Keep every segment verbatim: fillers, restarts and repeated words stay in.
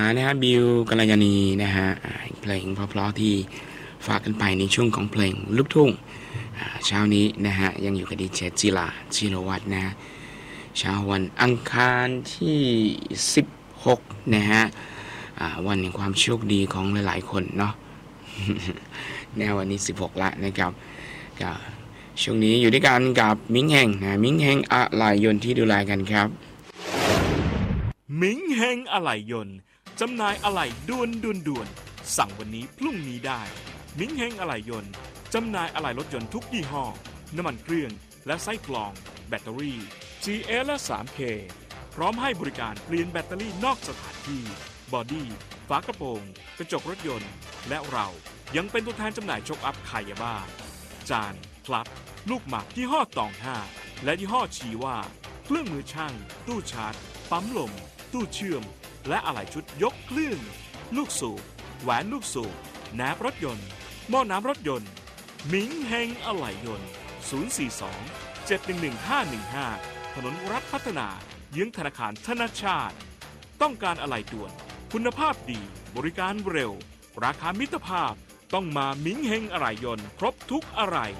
นะฮะบิวกัลยาณีนะฮะเพลงเพราะๆที่ฝากกันไปในช่วงของเพลงลูกทุ่งเช้านี้นะฮะยังอยู่กับดีเจจิลาจิรวัฒน์นะฮะเช้าวันอังคารที่สิบหกนะฮะวันแห่งความโชคดีของหลายๆคนเนาะ แนววันนี้สิบหกละนะครับก็ช่วงนี้อยู่ด้วยกันกับมิ้งแห่งนะมิ้งแห่งอะไหล่ยนต์ที่ดูแลกันครับมิ้งแห่งอะไหล่ยนต์จำหน่ายอะไหล่ด่วนด่วนด่วนสั่งวันนี้พรุ่งนี้ได้มิ้งแห่งอะไหล่ยนต์จำหน่ายอะไหล่รถยนต์ทุกยี่ห้อน้ำมันเครื่องและไส้กรองแบตเตอรี่ จี เอส และ ทรี เค พร้อมให้บริการเปลี่ยนแบตเตอรี่นอกสถานที่บอดี้ฝากระโปรงกระจกรถยนต์และเรายังเป็นตัวแทนจำหน่ายโชคอัพคายาบ้าจานพลับลูกหมากยี่ห้อตองห้าและยี่ห้อชีว่าเครื่องมือช่างตู้ชาร์จปั๊มลมตู้เชื่อมและอะไหล่ชุดยกเครื่องลูกสูบแหวนลูกสูบแหนบรถยนต์หม้อน้ำรถยนต์มิงเฮงอะไหล่ยนต์ศูนย์ สี่ สอง เจ็ด หนึ่ง หนึ่ง ห้า หนึ่ง ห้าถนนรัฐพัฒนาเยื้องธนาคารธนชาติต้องการอะไหล่ด่วนคุณภาพดีบริการเร็วราคามิตรภาพต้องมามิงเฮงอะไหล่ยนต์ครบทุกอะไหล่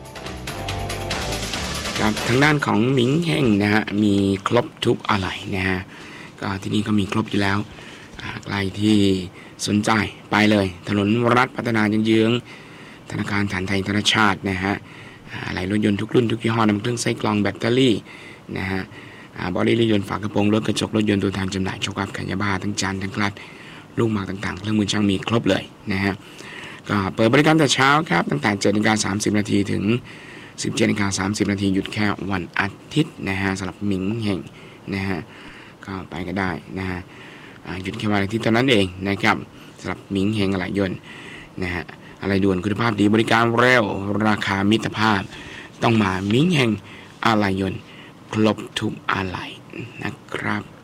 ครับทางด้านของมิงเฮงนะฮะมีครบทุกอะไหล่นะฮะก็ที่นี่ก็มีครบอยู่แล้วใครที่สนใจไปเลยถนนรัฐพัฒนาเยื้องธนาคารฐานไทยธนชาตินะฮะอะไหล่รถยนต์ทุกรุ่นทุกยี่ห้อน้ำเครื่องไส้กรองแบตเตอรี่นะฮะบอดี้รถยนต์ฝากระโปรงรถกระจกรถยนต์ตัวแทนจำหน่ายโชคอัพขันยาบ้าทั้งจานทั้งคลัตช์ลูกหมากต่างๆเครื่องมือช่างมีครบเลยนะฮะก็เปิดบริการแต่เช้าครับตั้งแต่เจ็ดนาฬิกาสามสิบนาทีถึงสิบเจ็ดนาฬิกาสามสิบนาทีหยุดแค่วันอาทิตย์นะฮะสำหรับมิงเฮงนะฮะก็ไปก็ได้นะฮะหยุดแค่วันอาทิตย์เท่านั้นเองนะครับสำหรับมิงเฮงอะไหล่ยนต์นะฮะอะไรด่วนคุณภาพดีบริการเร็วราคามิตรภาพต้องมามิงเฮงอะไหล่ยนต์ครบทุกอะไหล่นะครับ